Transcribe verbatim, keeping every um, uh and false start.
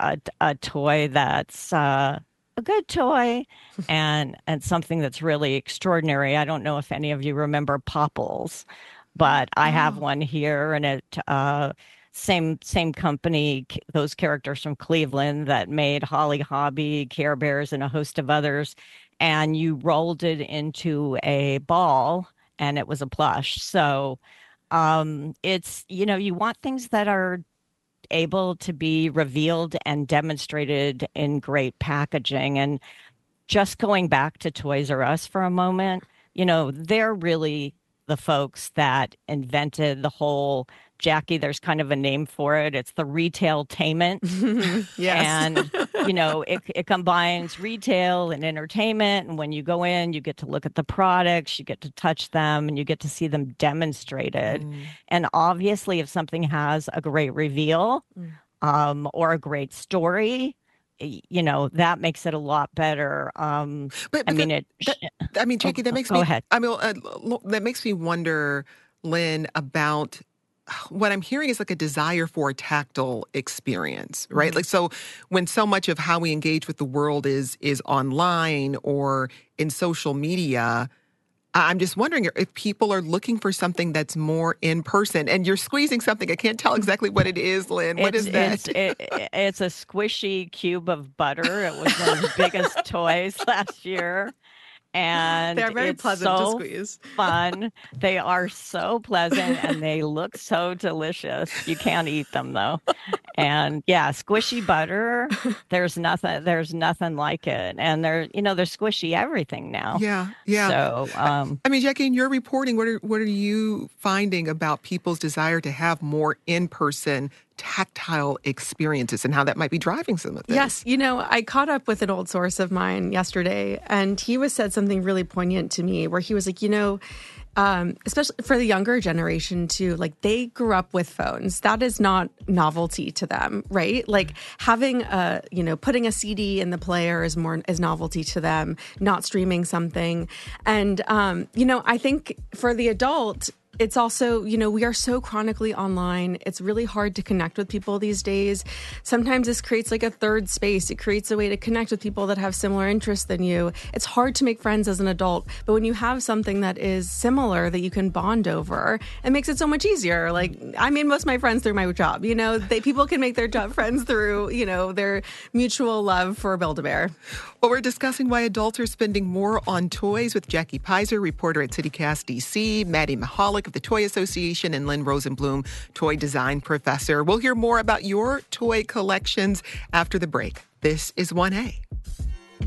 a, a toy that's uh, a good toy and and something that's really extraordinary. I don't know if any of you remember Popples, but I have Oh. one here, and it uh, same same company, c- those characters from Cleveland that made Holly Hobby, Care Bears, and a host of others, and you rolled it into a ball, and it was a plush. So um, it's, you know, you want things that are able to be revealed and demonstrated in great packaging. And just going back to Toys R Us for a moment, you know, they're really the folks that invented the whole Jackie, there's kind of a name for it. It's the retailtainment. Yes. And, you know, it, it combines retail and entertainment. And when you go in, you get to look at the products, you get to touch them, and you get to see them demonstrated. Mm, And obviously, if something has a great reveal mm. um, or a great story, y- you know, that makes it a lot better. Um, But I but that mean, it, that I mean, oh, Jackie, that makes go me. ahead. I mean, uh, lo- that makes me wonder, Lynn, about what I'm hearing is like a desire for a tactile experience, right? Mhm. Like, so when so much of how we engage with the world is is online or in social media, I- I'm just wondering if people are looking for something that's more in person. And you're squeezing something. I can't tell exactly what it is, Lynn. What It's is that? it's it, it's a squishy cube of butter. It was one of the biggest toys last year, They and are very it's pleasant to so squeeze. fun. They are so pleasant and they look so delicious. You can't eat them though. And yeah, squishy butter, there's nothing there's nothing like it. And they're, you know, they're squishy everything now. Yeah, yeah. So, I, um I mean, Jackie, in your reporting, what are what are you finding about people's desire to have more in-person tactile experiences and how that might be driving some of Yes, this? you know, I caught up with an old source of mine yesterday, and he was said something really poignant to me where he was like, you know, um, especially for the younger generation too, like they grew up with phones. That is not novelty to them, right? Like having a, you know, putting a C D in the player is more is novelty to them, not streaming something. And um, you know, I think for the adult, it's also, you know, we are so chronically online. It's really hard to connect with people these days. Sometimes this creates like a third space. It creates a way to connect with people that have similar interests than you. It's hard to make friends as an adult, but when you have something that is similar that you can bond over, it makes it so much easier. Like I made most of my friends through my job. You know, they people can make their job friends through, you know, their mutual love for Build-A-Bear. Well, we're discussing why adults are spending more on toys with Jackie Pizer, reporter at CityCast D C, Maddie Mahalik of the Toy Association, and Lynn Rosenblum, toy design professor. We'll hear more about your toy collections after the break. This is one A.